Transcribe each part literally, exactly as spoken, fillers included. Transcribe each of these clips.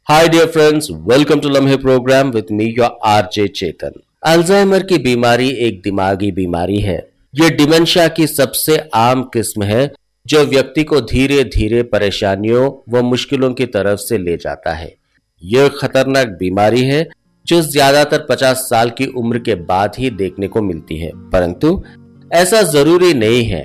Hi dear friends, welcome to लम्हे programme with me your R J Chetan. Alzheimer की बीमारी एक दिमागी बीमारी है। यह डिमेंशिया की सबसे आम किस्म है जो व्यक्ति को धीरे धीरे परेशानियों व मुश्किलों की तरफ से ले जाता है। यह खतरनाक बीमारी है जो ज्यादातर पचास साल की उम्र के बाद ही देखने को मिलती है, परंतु ऐसा जरूरी नहीं है।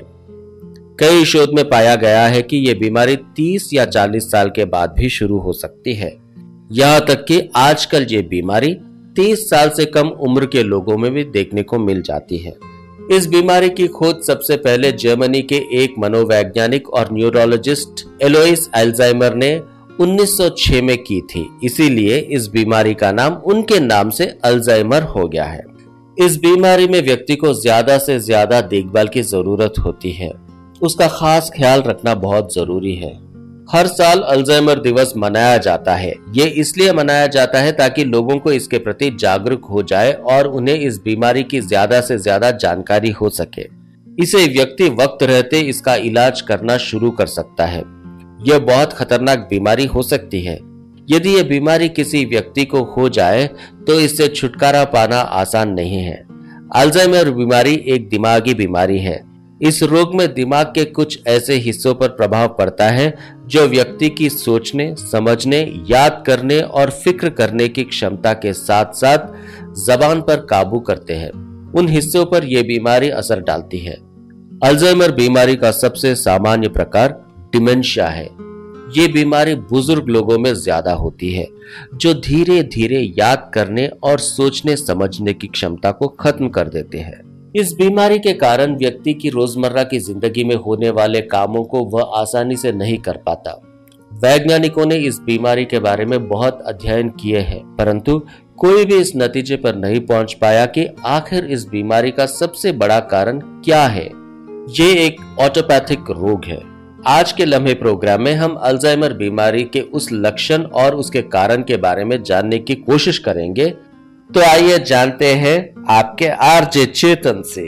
कई शोध में पाया गया है कि यह बीमारी तीस या चालीस साल के बाद भी शुरू हो सकती है। यहां तक कि आजकल ये बीमारी तीस साल से कम उम्र के लोगों में भी देखने को मिल जाती है। इस बीमारी की खोज सबसे पहले जर्मनी के एक मनोवैज्ञानिक और न्यूरोलॉजिस्ट एलोइस अल्जाइमर ने उन्नीस सौ छह में की थी, इसीलिए इस बीमारी का नाम उनके नाम से अल्जाइमर हो गया है। इस बीमारी में व्यक्ति को ज्यादा से ज्यादा देखभाल की जरूरत होती है। उसका खास ख्याल रखना बहुत जरूरी है। हर साल अल्जाइमर दिवस मनाया जाता है। ये इसलिए मनाया जाता है ताकि लोगों को इसके प्रति जागरूक हो जाए और उन्हें इस बीमारी की ज्यादा से ज्यादा जानकारी हो सके। इसे व्यक्ति वक्त रहते इसका इलाज करना शुरू कर सकता है। यह बहुत खतरनाक बीमारी हो सकती है। यदि यह बीमारी किसी व्यक्ति को हो जाए तो इससे छुटकारा पाना आसान नहीं है। अल्जाइमर बीमारी एक दिमागी बीमारी है। इस रोग में दिमाग के कुछ ऐसे हिस्सों पर प्रभाव पड़ता है जो व्यक्ति की सोचने, समझने, याद करने और फिक्र करने की क्षमता के साथ साथ जबान पर काबू करते हैं। उन हिस्सों पर यह बीमारी असर डालती है। अल्जाइमर बीमारी का सबसे सामान्य प्रकार डिमेंशिया है। ये बीमारी बुजुर्ग लोगों में ज्यादा होती है जो धीरे धीरे याद करने और सोचने समझने की क्षमता को खत्म कर देते हैं। इस बीमारी के कारण व्यक्ति की रोजमर्रा की जिंदगी में होने वाले कामों को वह आसानी से नहीं कर पाता। वैज्ञानिकों ने इस बीमारी के बारे में बहुत अध्ययन किए हैं, परंतु कोई भी इस नतीजे पर नहीं पहुंच पाया कि आखिर इस बीमारी का सबसे बड़ा कारण क्या है। ये एक ऑटोपैथिक रोग है। आज के लम्हे प्रोग्राम में हम अल्जाइमर बीमारी के उस लक्षण और उसके कारण के बारे में जानने की कोशिश करेंगे। तो आइए जानते हैं आपके आर जे चेतन से।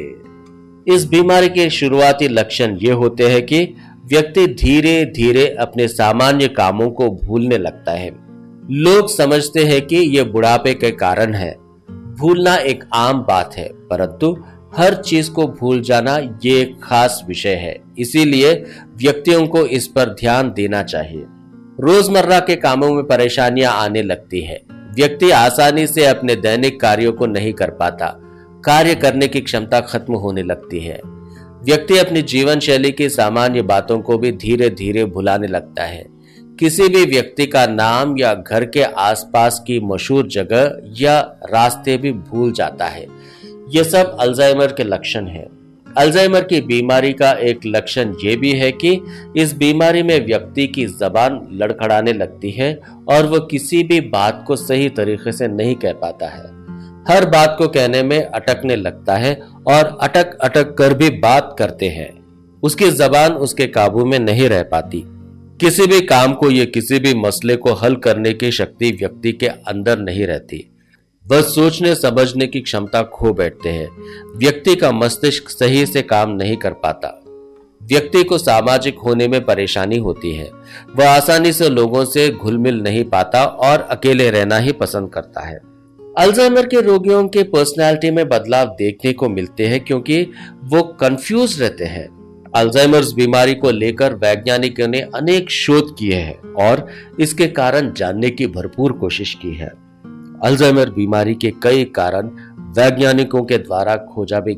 इस बीमारी के शुरुआती लक्षण ये होते हैं कि व्यक्ति धीरे धीरे अपने सामान्य कामों को भूलने लगता है। लोग समझते हैं कि यह बुढ़ापे के कारण है। भूलना एक आम बात है, परंतु हर चीज को भूल जाना ये एक खास विषय है, इसीलिए व्यक्तियों को इस पर ध्यान देना चाहिए। रोजमर्रा के कामों में परेशानियां आने लगती है। व्यक्ति आसानी से अपने दैनिक कार्यों को नहीं कर पाता। कार्य करने की क्षमता खत्म होने लगती है। व्यक्ति अपनी जीवन शैली की सामान्य बातों को भी धीरे धीरे भुलाने लगता है। किसी भी व्यक्ति का नाम या घर के आसपास की मशहूर जगह या रास्ते भी भूल जाता है। ये सब अल्जाइमर के लक्षण हैं। अल्जाइमर की बीमारी का एक लक्षण ये भी है कि इस बीमारी में व्यक्ति की जबान लड़खड़ाने लगती है और वह किसी भी बात को सही तरीके से नहीं कह पाता है। हर बात को कहने में अटकने लगता है और अटक अटक कर भी बात करते हैं। उसकी जबान उसके काबू में नहीं रह पाती। किसी भी काम को या किसी भी मसले को हल करने की शक्ति व्यक्ति के अंदर नहीं रहती। वह सोचने समझने की क्षमता खो बैठते हैं। व्यक्ति का मस्तिष्क सही से काम नहीं कर पाता। व्यक्ति को सामाजिक होने में परेशानी होती है। वह आसानी से लोगों से घुल मिल नहीं पाता और अकेले रहना ही पसंद करता है। अल्जाइमर के रोगियों के पर्सनैलिटी में बदलाव देखने को मिलते हैं क्योंकि वो कंफ्यूज रहते हैं। अल्जाइमर बीमारी को लेकर वैज्ञानिकों ने अनेक शोध किए हैं और इसके कारण जानने की भरपूर कोशिश की है। अल्जाइमर बीमारी के कई कारण वैज्ञानिकों के द्वारा खोजा भी